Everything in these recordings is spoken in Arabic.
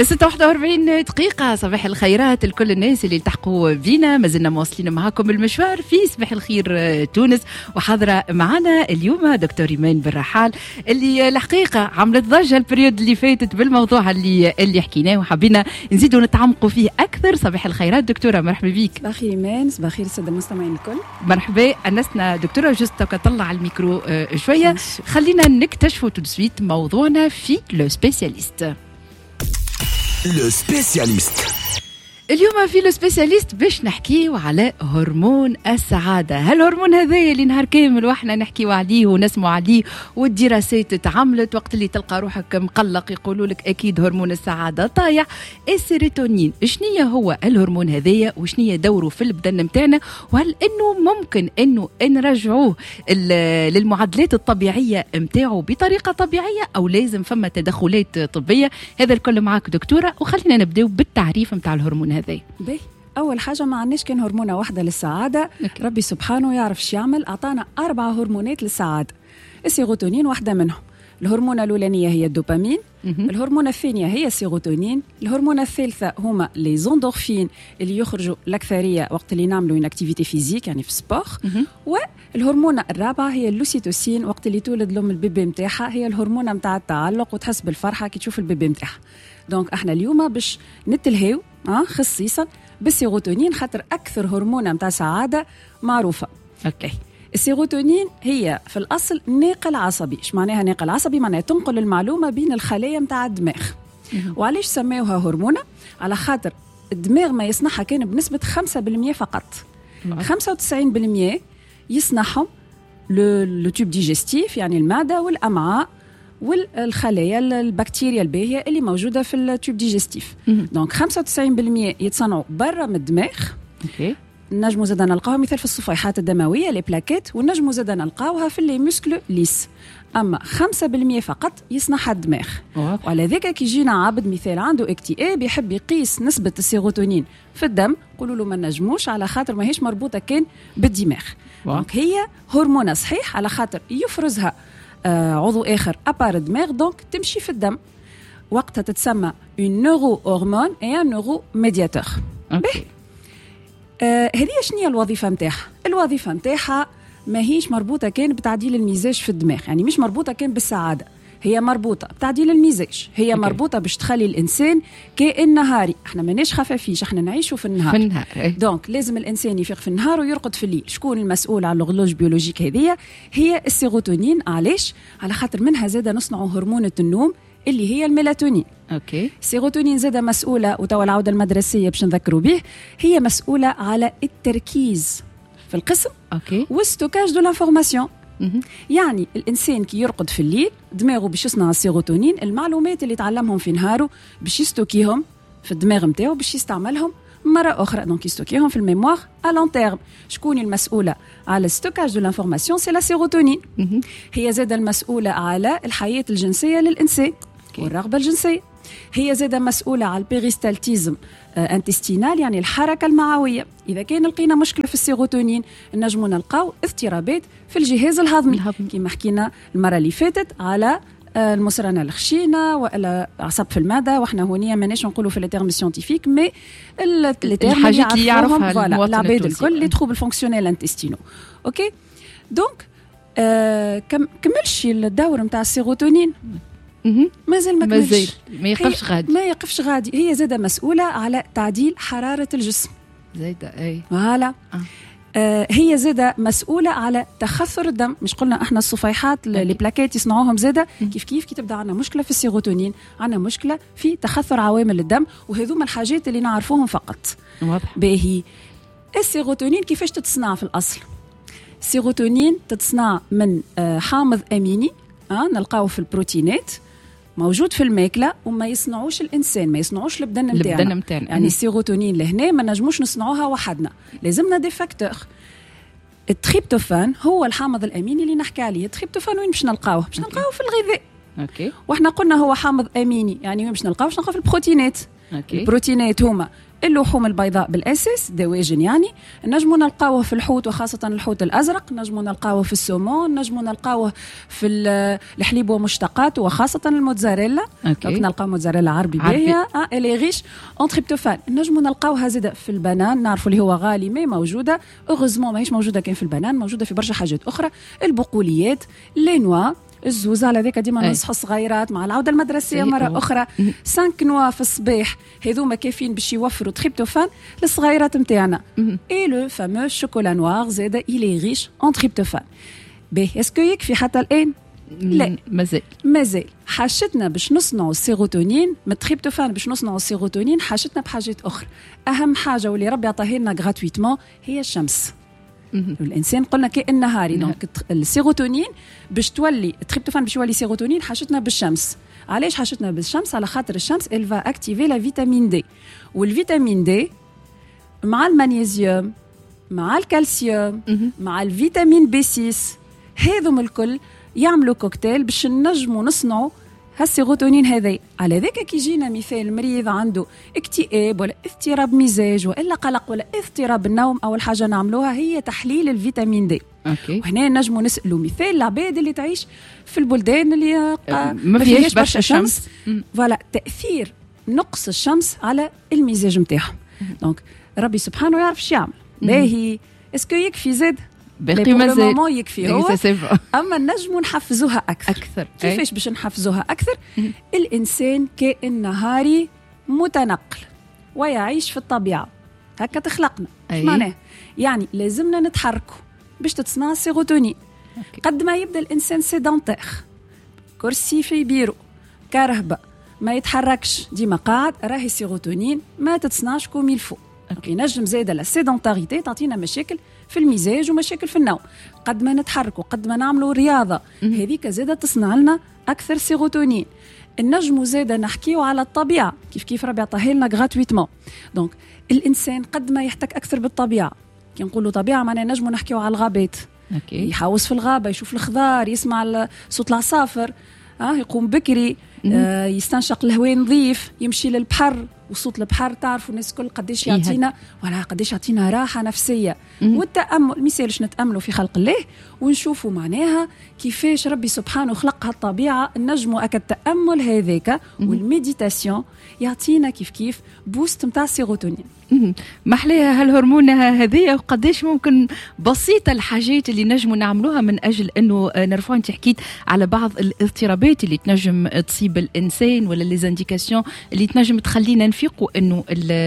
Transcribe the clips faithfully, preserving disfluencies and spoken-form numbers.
ستة وواحد وأربعين دقيقة. صباح الخيرات لكل الناس اللي التحقوا بينا. ما زلنا مواصلين معاكم المشوار في صباح الخير تونس، وحاضرة معنا اليوم دكتور إيمان بالرحال اللي الحقيقة عملت ضجة البريود اللي فاتت بالموضوع اللي اللي حكيناه وحبينا نزيدوا نتعمقوا فيه أكثر. صباح الخيرات دكتورة، مرحبا بيك. صباح الخير إيمان، صباح الخير السادة المستمعين الكل. مرحبا. أنسنا دكتورة جست طلع الميكرو شوية، خلينا نكتشفوا تدسويت موضوعنا في لو سبيسياليست. لو سبيسياليست اليوم في لو سبيسياليست باش نحكيو على هرمون السعادة. هالهرمون هذا اللي نهار كامل واحنا نحكيو عليه ونسمع عليه، والدراسات تعملت وقت اللي تلقى روحك مقلق يقولوا لك اكيد هرمون السعادة طايح. السيروتونين شنية هو الهرمون هذايا وشنية دوره في البدن متاعنا، وهل انه ممكن انه نرجعوه للمعادلات الطبيعية متاعه بطريقة طبيعية او لازم فما تدخلات طبية؟ هذا الكل معك دكتورة، وخلينا نبداو بالتعريف متاع الهرمون هذا. بي. أول حاجة ما عندناش كان هرمونة واحدة للسعادة. okay. ربي سبحانه يعرف شو يعمل، أعطانا أربعة هرمونات للسعادة. السيروتونين واحدة منهم. الهرمونة الأولانية هي الدوبامين، mm-hmm. الهرمونة الثانية هي السيروتونين، الهرمونة الثالثة هما لي زوندورفين اللي يخرجوا الأكثرية وقت اللي نعملوا une activité physique يعني في سبور، mm-hmm. والهرمونة الرابعة هي اللوسيتوسين وقت اللي تولد الأم البيبي متاعها، هي الهرمونة متاع التعلق وتحس بالفرحة كي تشوف البيبي متاعها. دونك احنا اليوم باش نتلهيو اه خصيصا بالسيروتونين خاطر اكثر هرمونه متاع سعاده معروفه. اوكي. السيروتونين هي في الاصل ناقل عصبي. ايش معناها ناقل عصبي؟ معناها تنقل المعلومه بين الخلايا متاع الدماغ. وعلاش سموها هرمونه؟ على خاطر الدماغ ما يصنعها كان بنسبه خمسة بالمئة فقط. خمسة وتسعين بالمئة يصنعهم لو تيوب ديجستيف يعني المعده والامعاء والخلايا البكتيريا الباهية اللي موجودة في التيوب ديجستيف. دونك خمسة وتسعين بالمئة يتصنعوا برا من الدماغ. اوكي. نجموا زادا نلقاوها مثل في الصفيحات الدموية لي بلاكيت، ونجموا زادا نلقاوها في لي مسكلو ليس. أما خمسة بالمئة فقط يصنعها الدماغ. وعلى ذلك كي يجينا عابد مثال عنده اكتئاب يحب يقيس نسبة السيروتونين في الدم، قولوا له ما نجموش على خاطر ما هيش مربوطة كان بالدماغ. دونك هي هرمونة صحيح على خاطر يفرزها آه عضو آخر أبار الدماغ، دونك تمشي في الدم. وقتها تتسمى une neurohormone et un neuromédiateur. اوكي. آه هذه شنية الوظيفة متاعها؟ الوظيفة متاعها ما هيش مربوطة كان بتعديل المزاج في الدماغ، يعني مش مربوطة كان بالسعادة، هي مربوطة بتعديل المزاج، هي okay. مربوطة باش تخلي الإنسان كائن نهاري. احنا ماناش خفافيش، احنا نعيشوا في النهار. في النهار. إيه؟ دونك لازم الإنسان يفيق في النهار ويرقد في الليل. شكون المسؤول على الغلوج بيولوجيك هذه؟ هي السيروتونين. علاش؟ على خاطر منها زادة نصنعوا هرمون النوم اللي هي الميلاتونين. اوكي. السيروتونين زادة مسؤولة، وتوا العودة المدرسية باش نذكروا به، هي مسؤولة على التركيز في القسم. اوكي. والستوكاج دو لانفورماسيون. يعني الإنسان كي يرقد في الليل دماغه باش يصنع السيروتونين، المعلومات اللي تعلمهم في نهاره باش يستوكيهم في الدماغ متاعه باش يستعملهم مرة أخرى. دونك يستوكيهم في الميموار à long terme. شكون المسؤولة على الستوكاج دو لانفورماسيون؟ سي لا سيروتونين. هي زادة المسؤولة على الحياة الجنسية للإنسان والرغبة الجنسية. هي زادة مسؤولة على البيريستالتيزم انتستينال يعني الحركة المعوية. إذا كان لقينا مشكلة في السيروتونين نجموا نلقاو اضطرابات في الجهاز الهضمي كما حكينا المرة اللي فاتت على المسرنة الخشينة ولا عصب في المعدة. واحنا هونيا ماناش نقولوا في التيرم سيانتيفيك مي الحاجات اللي يعرفها العباد الكل لي تروبل فونكسيونيل انتستينو. اوكي. دونك آه كم كملش الدور نتاع السيروتونين. مازال ما مازال ما يقفش غادي ما يقفش غادي. هي زادة مسؤولة على تعديل حرارة الجسم. زايدة اي فوالا. آه. آه هي زادة مسؤولة على تخثر الدم. مش قلنا احنا الصفيحات اللي بلاكيت يصنعوهم زادة كيف كيف كي تبدا عندنا مشكلة في السيروتونين عندنا مشكلة في تخثر عوامل الدم، وهذوما الحاجات اللي نعرفوهم فقط. واضح. باهي. السيروتونين كيفاش تتصنع في الأصل؟ السيروتونين تتصنع من آه حامض أميني آه نلقاوه في البروتينات موجود في الماكله، وما يصنعوش الانسان، ما يصنعوش البدن نتاعنا. يعني السيروتونين لهنا ما نجموش نصنعوها وحدنا، لازمنا دي فاكتور. التريبتوفان هو الحامض الاميني اللي نحكي عليه. التريبتوفان وين باش نلقاوه؟ باش نلقاوه في الغذاء. اوكي. واحنا قلنا هو حامض اميني، يعني وين باش نلقاوه؟ باش نلقاوه في البروتينات. أوكي. البروتينات هما اللحوم البيضاء بالاساس دواجن، يعني نجموا نلقاوه في الحوت وخاصه الحوت الازرق، نجموا نلقاوه في السومون، نجموا نلقاوه في الحليب ومشتقاته وخاصه الموتزاريلا. دونك نلقاو موتزاريلا عربي بها اه اللي غيش اون تريبتوفان. نجموا نلقاوها زاده في البنان، نعرفوا اللي هو غالي مي موجوده، اوغوزمون ماهيش موجوده كان في البنان، موجوده في برشا حاجات اخرى. البقوليات، لي نوا، الزوز، على ذاك ديما ننصحوا الصغيرات مع العوده المدرسيه مره أوه. اخرى خمسة نوا في الصباح هذوما كافيين باش يوفروا تريبتوفان للصغيرات نتاعنا. اي لو فامو شوكولا نوار زاده الي ريش اون تريبتوفان. باهي اسكو يكفي حتى الان؟ لا مازال مازال حاجتنا باش نصنعوا السيروتونين من التريبتوفان، باش نصنعوا السيروتونين حاجتنا بحاجات اخرى. اهم حاجه واللي ربي عطاها لنا غراتويتمون هي الشمس. الانسان قلنا كائن نهاري، دونك السيروتونين باش تولي التريبتوفان باش يولي سيروتونين حاجتنا بالشمس. علاش حاجتنا بالشمس؟ على خاطر الشمس elle va activer la vitamine D، والفيتامين دي مع المغنيسيوم مع الكالسيوم مع الفيتامين بي ستة هذم الكل يعملوا كوكتيل باش نجموا نصنعوا هالسيروتونين هذا. على ذاك كي جينا مثال مريض عنده اكتئاب ولا اضطراب مزاج ولا قلق ولا اضطراب النوم، اول حاجه نعملوها هي تحليل الفيتامين دي. اوكي. وهنا نجموا نسالوا مثال العباد اللي تعيش في البلدان اللي ما فيهاش برشا شمس، فوالا تاثير نقص الشمس على المزاج نتاعهم. دونك ربي سبحانه يعرف شو يعمل. باهي اسكو يكفي زاد؟ باقي مازال يكفي هو، اما نجموا نحفزوها اكثر. اكثر كيفاش باش نحفزوها اكثر؟ الانسان كائن نهاري متنقل ويعيش في الطبيعه، هكا تخلقنا. ايش معناه؟ يعني لازمنا نتحركوا باش تتصنع السيروتونين. قد ما يبدا الانسان سيدونتير، كرسي في بيرو، كرهبه، ما يتحركش، ديما قاعد، راهي السيروتونين ما تتصنعش كوم يلفو. اوكي. نجم زاده لا سيدونتاريتي تعطينا مشاكل في المزاج ومشاكل في النوم. قد ما نتحركوا، قد ما نعملوا رياضه، هذيك زاده تصنع لنا اكثر سيروتونين. النجم زاده نحكيو على الطبيعه، كيف كيف ربي عطاها لنا غراتويتمون. دونك الانسان قد ما يحتك اكثر بالطبيعه، كي نقولوا طبيعه معناها نجموا نحكيو على الغابات. اوكي. يحوس في الغابه، يشوف الخضار، يسمع صوت العصافر، اه يقوم بكري، آه يستنشق الهواء نظيف، يمشي للبحر، وصوت البحر تعرفوا الناس كل قديش يعطينا ولا قديش يعطينا راحه نفسيه. مم. والتامل، مثالش نتاملوا في خلق الله ونشوفوا معناها كيفاش ربي سبحانه خلق هالطبيعه. النجم اك التامل هذاك والميديتاسيون يعطينا كيف كيف بوست نتاع السيروتونين. محليها هالهرمون هذه، وقديش ممكن بسيطه الحاجات اللي نجموا نعملوها من اجل انه نرفعوا. انت حكيت على بعض الاضطرابات اللي تنجم تصيب الانسان ولا لي زانديكاسيون اللي تنجم تخلينا نفيقوا انه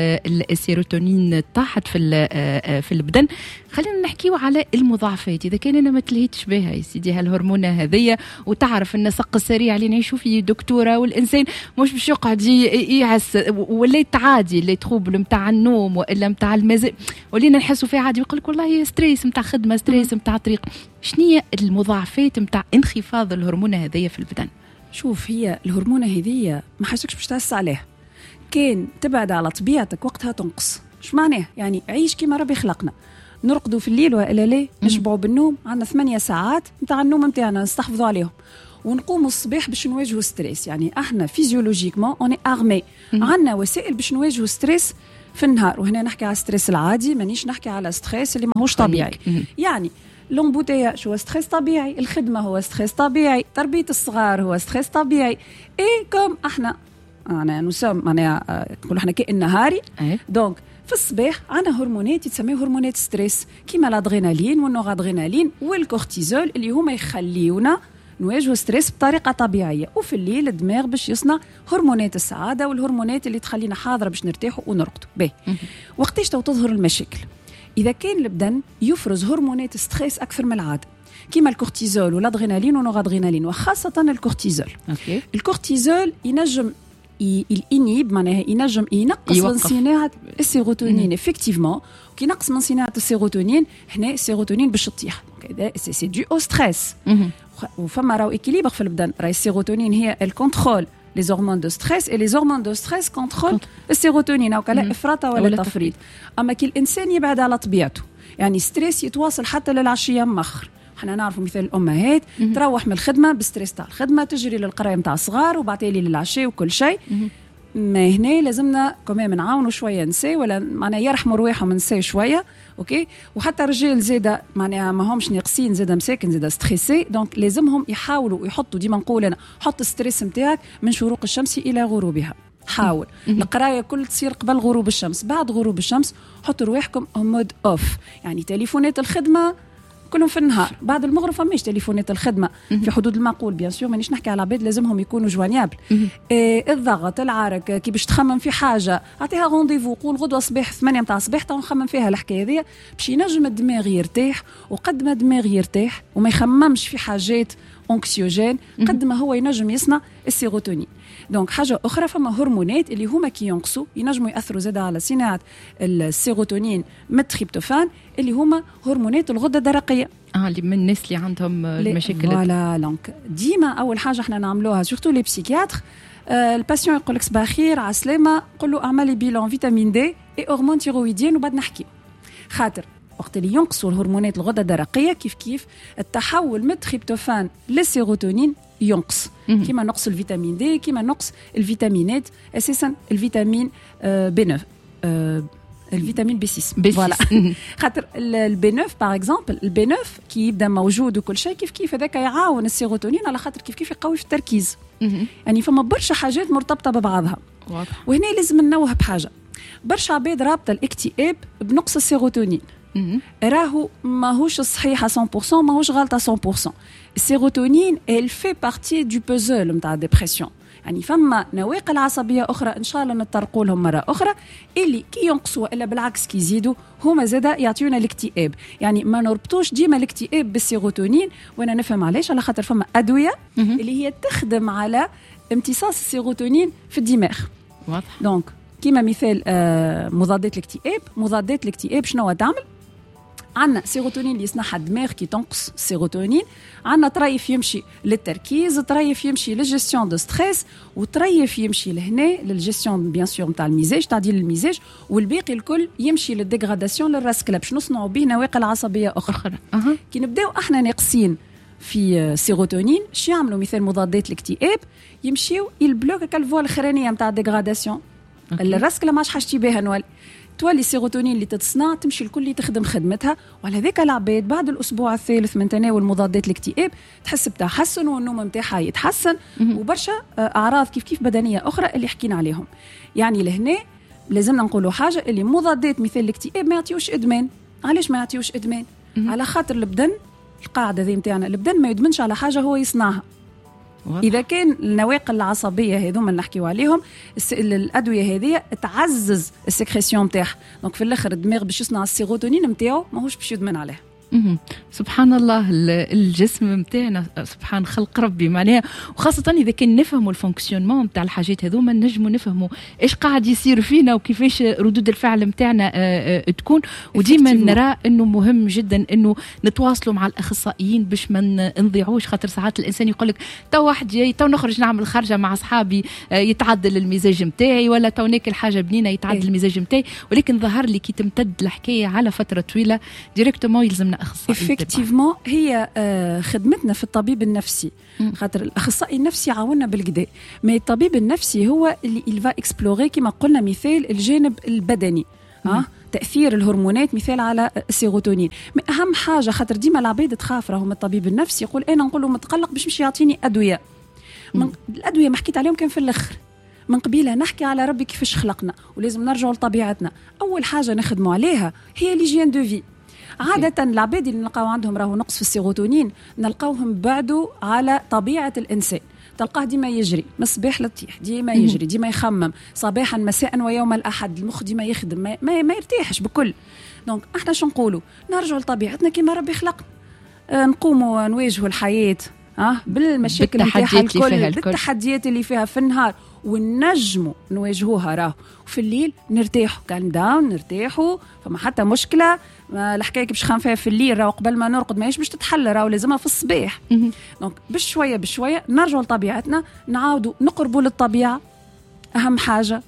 السيروتونين طاحت في في البدن. خلينا نحكيو على المضاعفات. اذا كان انا ما تلهيتش بها يا سيدي هالهرمون هذه، وتعرف النسق السريع اللي نعيشوا فيه دكتوره، والانسان مش باش يقعد يعس ولا يتعادي اللي تروبل نتاع النوم والا نتاع المزاج، ولينا نحسوا فيه عادي، يقول لك والله ستريس نتاع خدمه، ستريس نتاع طريق. شنية المضاعفات نتاع انخفاض الهرمون هذه في البدن؟ شوف، هي الهرمون هذه ما حاجتكش باش تعس عليها، كان تبعد على طبيعتك وقتها تنقص. ايش معناه؟ يعني عيش كما ربي خلقنا، نرقدوا في الليل والا لا، نشبعوا بالنوم، عندنا ثمانية ساعات نتاع النوم نتاعنا نستحفظوا عليهم، ونقوموا الصباح باش نواجهوا ستريس. يعني احنا فيزيولوجيكمون اوني ارمي، عندنا وسائل باش نواجهوا ستريس في النهار. وهنا نحكي على ستريس العادي، مانيش نحكي على ستريس اللي ماهوش طبيعي. يعني لومبوتياج هو ستريس طبيعي، الخدمه هو ستريس طبيعي، تربيه الصغار هو ستريس طبيعي. اي كوم احنا انا نسمى معناها نقولوا احنا كائن نهاري. دونك في الصباح عندنا هرمونات يتسموا هرمونات ستريس، كيما الادرينالين والنورادرينالين والكورتيزول اللي هما يخليونا نواجهوا ستريس بطريقه طبيعيه. وفي الليل الدماغ باش يصنع هرمونات السعاده والهرمونات اللي تخلينا حاضره باش نرتاحوا ونرقدوا. باهي، وقتاش تو تظهر المشاكل؟ اذا كان البدن يفرز هرمونات ستريس اكثر من العاده، كيما الكورتيزول والادرينالين والنورادرينالين، وخاصه الكورتيزول. أوكي. الكورتيزول ينجم الانيب، معناها ينجم ينقص من صناعه السيروتونين افكتيفمون. كي نقص من صناعه السيروتونين، هنا السيروتونين باش تطيح، هذا سي دو او ستريس. وفما راهو اكيليبر في البدن، راهي السيروتونين هي الكونترول لي هرمون دو ستريس، اي لي هرمون دو ستريس كونترول السيروتونين، او كلا افراط ولا تفريط. اما كي الانسان يبعد على طبيعته، يعني ستريس يتواصل حتى للعشيه مخر. احنا نعرفوا مثال الامهات تروح من الخدمه بستريس تاع الخدمه، تجري للقرايه نتاع الصغار وبعتالي للعشاء وكل شيء، ما هنا لازمنا كمان نعاونوا شويه نساء ولا معناها يرحموا رواحهم نساء شويه اوكي. وحتى الرجال زاده معناها ما همش ناقصين زاده مساكن زاده ستريسي، دونك لازمهم يحاولوا يحطوا ديما نقول انا حط الستريس نتاعك من شروق الشمس الى غروبها. حاول القرايه كل تصير قبل غروب الشمس، بعد غروب الشمس حطوا رواحكم مود اوف، يعني تليفونات الخدمه كلهم في النهار، بعد المغرب فماش تليفونات الخدمه في حدود المعقول بيان سور، مانيش نحكي على عباد لازمهم يكونوا جوانيابل. إيه الضغط العرك كي باش تخمم في حاجه اعطيها رونديفو، قول غدوه صباح ثمانية متاع الصباح تو نخمم فيها الحكايه هذه باش ينجم الدماغ يرتاح، وقد ما الدماغ يرتاح وما يخممش في حاجات اونكسيوجين قد ما هو ينجم يصنع السيروتونين. دونك حاجه اخرى فما هرمونات اللي هما كي ينقصوا ينجموا ياثروا زاده على صناعه السيروتونين من التريبتوفان اللي هما هرمونات الغده الدرقيه. اه اللي من الناس اللي عندهم المشاكل. فوالا دونك ديما اول حاجه احنا نعملوها سورتو لي بسيكياتر، آه الباسيون يقول لك صباح الخير عسلامه، قول له اعملي بيلون فيتامين دي اي هرمون تيرويديين وبعد نحكي. خاطر وقت اللي ينقصوا الهرمونات الغده الدرقيه كيف كيف التحول من التريبتوفان للسيروتونين ينقص، كما نقص الفيتامين دي كما نقص الفيتامينات، اساسا الفيتامين آه بي تسعة آه الفيتامين بي ستة فوالا. خاطر البي تسعة باغ اكزومبل، البي تسعة كي يبدا موجود وكل شيء كيف كيف هذاك يعاون السيروتونين على خاطر كيف كيف يقوي في التركيز. يعني فما برشا حاجات مرتبطه ببعضها. وهنا لازم ننوه بحاجه، برشا عباد رابطه الاكتئاب بنقص السيروتونين. راهو ماهوش صحيح مية بالمية، ماهوش غلطه مية بالمية. السيروتونين elle fait partie du puzzle نتاع الديبرسيون، يعني فما نواقل عصبيه اخرى ان شاء الله نتطرقوا لهم مره اخرى اللي كي ينقصوا الا بالعكس كي يزيدوا هما زاده يعطيونا الاكتئاب. يعني ما نربطوش ديما الاكتئاب بالسيروتونين، وانا نفهم علاش، على خاطر فما ادويه اللي هي تخدم على امتصاص السيروتونين في الدماغ. واضح. دونك كيما مثال آه مضادات الاكتئاب، مضادات الاكتئاب شنو تعمل؟ عندنا سيروتونين اللي يصنعها الدماغ كي تنقص السيروتونين، عندنا طريف يمشي للتركيز، طريف يمشي للجيستيون دو ستريس، وطريف يمشي لهنا للجيستيون بيان سور نتاع المزاج، تعديل المزاج، والباقي الكل يمشي للديغراداسيون للراسكله باش نصنعوا به نواقل عصبيه اخرى. أه. كي نبداو احنا ناقصين في سيروتونين شي يعملوا مثال مضادات الاكتئاب يمشيو يلبلوك كالفوا الخرانيه نتاع الديغراداسيون، الراسكله ما عادش حاجتي بها نولي تولي السيروتونين اللي تتصنع تمشي الكل اللي تخدم خدمتها. وعلى ذاك العباد بعد الأسبوع الثالث من تناول مضادات الاكتئاب تحس بتحسن والنوم متاعها يتحسن وبرشا أعراض كيف كيف بدنية أخرى اللي حكينا عليهم. يعني لهنا لازمنا نقولوا حاجة اللي مضادات مثل الاكتئاب ما يعطيوش إدمان. علاش ما يعطيوش إدمان؟ على خاطر البدن القاعدة ذي متاعنا البدن ما يدمنش على حاجة هو يصنعها. إذا كان النواقل العصبية هذوما اللي نحكيو عليهم الأدوية هذه تعزز السكريسيون متاعها، دونك في الآخر الدماغ باش يصنع السيروتونين متاعو ماهوش باش يدمن عليه. سبحان الله الجسم متاعنا سبحان خلق ربي معناها، وخاصة إذا كان نفهموا الفونكسيونمون متاع الحاجات هذوما نجموا نفهموا إيش قاعد يصير فينا وكيفاش ردود الفعل متاعنا تكون. وديما نرى إنه مهم جدا إنه نتواصلوا مع الأخصائيين باش ما نضيعوش، خاطر ساعات الإنسان يقولك تو واحد جاي تو نخرج نعمل خرجة مع أصحابي يتعدل المزاج متاعي، ولا تو ناكل حاجة بنينة يتعدل إيه؟ المزاج متاعي، ولكن ظهر لي كي تمتد الحكاية على فترة طويلة ديريكتومون يلزمنا إفكتيفمون. هي آه خدمتنا في الطبيب النفسي، خاطر الأخصائي النفسي عاونا بالكدا، ما الطبيب النفسي هو اللي يلفا إكسبلوري كما قلنا مثال الجانب البدني، ها تأثير الهرمونات مثال على السيروتونين. أهم حاجة خاطر ديما العباد تخاف راهم الطبيب النفسي يقول أنا نقول له متقلق باش مش يعطيني أدوية. من الأدوية ما حكيت عليهم كان في الآخر، من قبيلها نحكي على ربي كيفاش خلقنا ولازم نرجعوا لطبيعتنا. أول حاجة نخدموا عليها هي ليجين دو في. عادة العباد اللي نلقاو عندهم راهو نقص في السيروتونين نلقاوهم بعدوا على طبيعة الإنسان، تلقاه ديما يجري من الصباح للطيح، ديما يجري ديما يخمم صباحا مساء ويوم الأحد، المخ ديما يخدم ما, ما, ما يرتاحش بكل. دونك احنا شو نقولوا؟ نرجعوا لطبيعتنا كما ربي خلقنا، آه نقوموا نواجهوا الحياة آه بالمشاكل نتاعها الكل، بالتحديات اللي فيها في النهار، ونجموا نواجهوها راه وفي الليل نرتاحوا كالم داون نرتاحوا، فما حتى مشكله الحكايه باش خان فيها في الليل راه قبل ما نرقد ماهيش باش تتحل راه لازمها في الصباح. دونك بشويه بشويه نرجعوا لطبيعتنا، نعاودوا نقربوا للطبيعه. اهم حاجه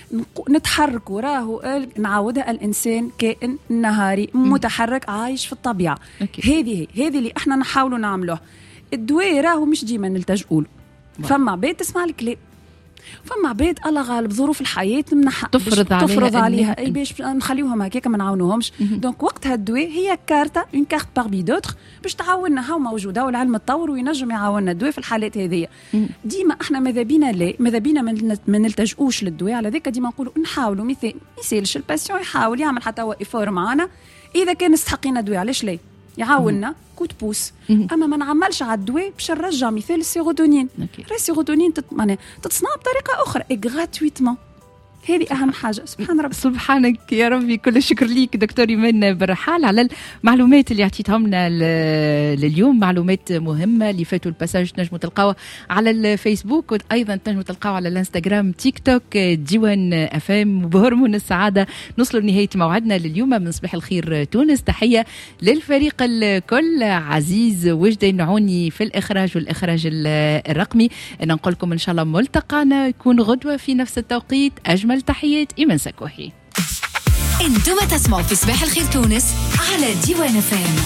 نتحركوا، راهو نعاودها الانسان كائن نهاري متحرك عايش في الطبيعه. هذه هي هذه اللي احنا نحاولوا نعملوه. الدواء راهو مش ديما نلتجئوا له، فما عباد تسمع الكلام فما عباد الله غالب ظروف الحياه منحة تفرض عليها تفرض عليها إنها- اي باش نخليوهم هكاك ما نعاونوهمش. دونك وقتها الدواء هي كارتا اون كارت بارمي دوتر باش تعاوننا، هاو موجوده والعلم تطور وينجم يعاوننا الدواء في الحالات هذه. ديما احنا ماذا بينا لا ماذا بينا ما نلتجؤوش للدواء، على ذاك ديما نقولوا نحاولوا مثال يسالش الباسيون يحاول يعمل حتى هو ايفور معنا، اذا كان استحقينا دواء علاش لا يعاوننا كوت بوس. اما ما نعملش على الدواء باش نرجع مثال السيروتونين. السيروتونين تت... معناها تتصنع بطريقه اخرى غراتويتمون، هذه اهم حاجه. سبحان ربي. سبحانك يا ربي. كل الشكر ليك دكتور إيمان برحال على المعلومات اللي عطيتهم لنا لليوم، معلومات مهمه اللي فاتوا الباساج تنجموا تلقاوها على الفيسبوك، وايضا تنجموا تلقاوها على الانستغرام تيك توك ديوان اف ام. وبهرمون السعاده نوصلوا لنهايه موعدنا لليوم من صباح الخير تونس. تحيه للفريق الكل، عزيز وجدي النعوني في الاخراج والاخراج الرقمي. انا نقول لكم ان شاء الله ملتقانا يكون غدوه في نفس التوقيت. أجمل تحيات إيمان سكوحي. انتم تسمعوا في صباح الخير تونس على ديوان فام.